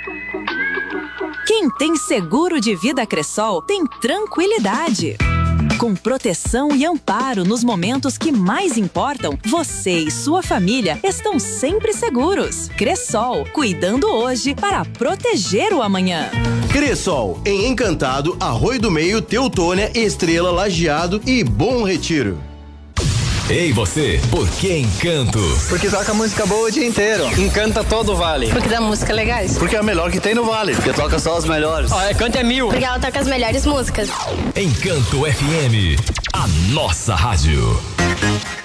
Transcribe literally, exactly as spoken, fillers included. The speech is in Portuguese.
Quem tem seguro de vida Cressol tem tranquilidade. Com proteção e amparo nos momentos que mais importam, você e sua família estão sempre seguros. Cressol, cuidando hoje para proteger o amanhã. Cressol, em Encantado, Arroio do Meio, Teutônia, Estrela, Lajeado e Bom Retiro. Ei você, por que Encanto? Porque toca música boa o dia inteiro. Encanta todo o Vale. Porque dá música legais. Porque é a melhor que tem no Vale. Porque toca só as melhores. Ó, Encanto é mil. Porque ela toca as melhores músicas. Encanto F M, a nossa rádio.